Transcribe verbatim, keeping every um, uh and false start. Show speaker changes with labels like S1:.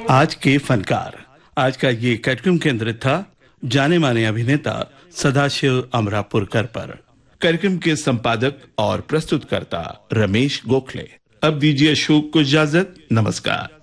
S1: आज के फनकार। आज का ये कार्यक्रम केंद्रित था जाने माने अभिनेता सदाशिव अमरापुरकर पर। कार्यक्रम के संपादक और प्रस्तुतकर्ता रमेश गोखले। अब दीजिए अशोक को इजाजत। नमस्कार।